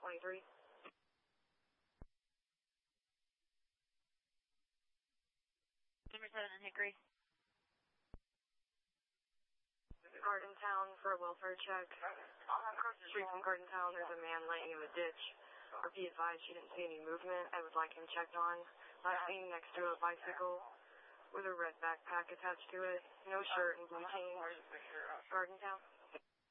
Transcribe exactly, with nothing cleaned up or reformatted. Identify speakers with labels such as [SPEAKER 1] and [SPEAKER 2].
[SPEAKER 1] twenty-three.
[SPEAKER 2] Number seven in Hickory.
[SPEAKER 1] Garden Town for a welfare check. Street from Garden Town, there's a man laying in the ditch. Or be advised, she didn't see any movement. I would like him checked on. Last seen next to a bicycle with a red backpack attached to it. No shirt and blue jeans. Garden Town.